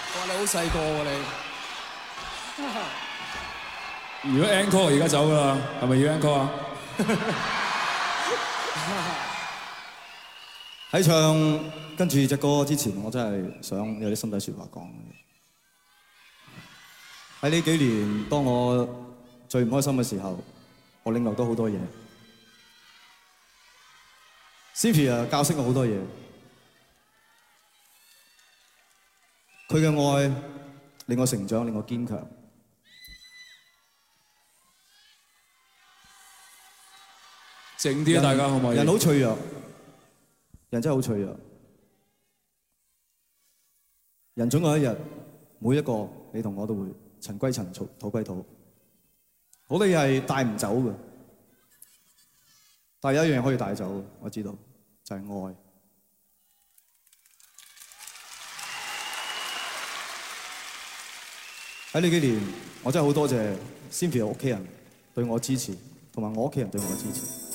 哇！你好細個喎你。 如果 encore 而家走㗎啦，係咪要 encore 啊？ 喺唱跟住隻歌之前，我真係想有啲心底説話講。喺呢幾年，當我最唔開心嘅時候，我領略到好多嘢。Cynthia 教識我好多嘢，佢嘅愛令我成長，令我堅強。 靜啲啊，大家可唔可以？ 人好脆弱，人真係好脆弱。人總有一日，每一個你同我都會塵歸塵，土歸土。好多嘢係帶唔走嘅，但係有一樣嘢可以帶走嘅，我知道就係愛。喺呢幾年，我真係好多謝 Cynthia 屋企人對我支持，同埋我屋企人對我嘅支持。